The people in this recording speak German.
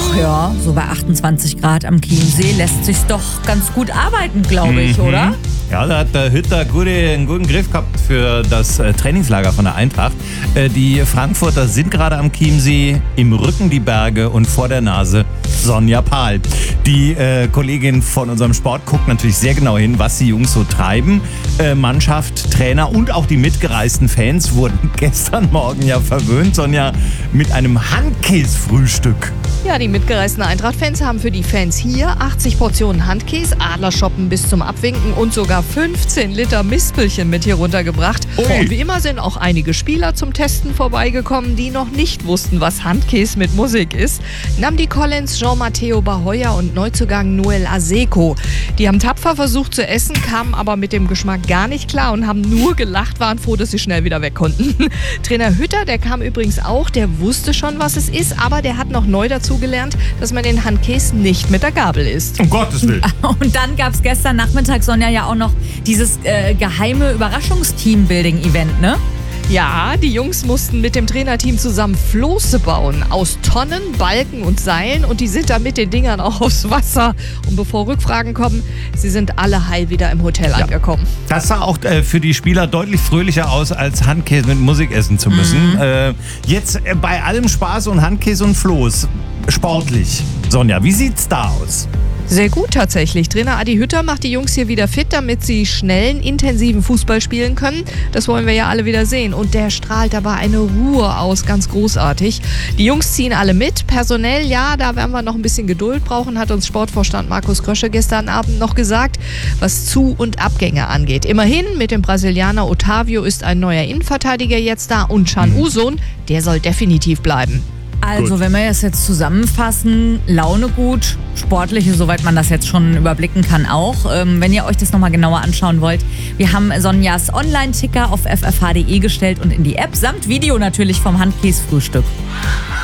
Ach ja, so bei 28 Grad am Chiemsee lässt sich's doch ganz gut arbeiten, glaube ich, oder? Ja, da hat der Hütter einen guten Griff gehabt für das Trainingslager von der Eintracht. Die Frankfurter sind gerade am Chiemsee, im Rücken die Berge und vor der Nase Sonja Pahl. Die Kollegin von unserem Sport guckt natürlich sehr genau hin, was die Jungs so treiben. Mannschaft, Trainer und auch die mitgereisten Fans wurden gestern Morgen ja verwöhnt, Sonja, mit einem Handkäsefrühstück. Ja, die mitgereisten Eintracht-Fans haben für die Fans hier 80 Portionen Handkäse, Adlerschoppen bis zum Abwinken und sogar 15 Liter Mispelchen mit hier runtergebracht. Und wie immer sind auch einige Spieler zum Testen vorbeigekommen, die noch nicht wussten, was Handkäse mit Musik ist. Namdi Collins, Jean-Matteo Bahoya und Neuzugang Noel Aseko. Die haben tapfer versucht zu essen, kamen aber mit dem Geschmack gar nicht klar und haben nur gelacht, waren froh, dass sie schnell wieder weg konnten. Trainer Hütter, der kam übrigens auch, der wusste schon, was es ist, aber der hat noch neu dazu gelernt, dass man den Handkäse nicht mit der Gabel isst. Um Gottes Willen. Und dann gab es gestern Nachmittag, Sonja, ja auch noch dieses geheime Überraschungsteam-Building-Event, ne? Ja, die Jungs mussten mit dem Trainerteam zusammen Floße bauen. Aus Tonnen, Balken und Seilen. Und die sind dann mit den Dingern auch aufs Wasser. Und bevor Rückfragen kommen, sie sind alle heil wieder im Hotel angekommen. Das sah auch für die Spieler deutlich fröhlicher aus, als Handkäse mit Musik essen zu müssen. Jetzt bei allem Spaß und Handkäse und Floß, sportlich. Sonja, wie sieht's da aus? Sehr gut tatsächlich. Trainer Adi Hütter macht die Jungs hier wieder fit, damit sie schnellen, intensiven Fußball spielen können. Das wollen wir ja alle wieder sehen. Und der strahlt aber eine Ruhe aus, ganz großartig. Die Jungs ziehen alle mit. Personell, ja, da werden wir noch ein bisschen Geduld brauchen, hat uns Sportvorstand Markus Krösche gestern Abend noch gesagt, was Zu- und Abgänge angeht. Immerhin, mit dem Brasilianer Otavio ist ein neuer Innenverteidiger jetzt da und Can Uzon, der soll definitiv bleiben. Also, Gut. wenn wir es jetzt zusammenfassen, Laune gut, sportliche, soweit man das jetzt schon überblicken kann auch. Wenn ihr euch das nochmal genauer anschauen wollt, wir haben Sonjas Online-Ticker auf ffh.de gestellt und in die App, samt Video natürlich vom Handkäsefrühstück.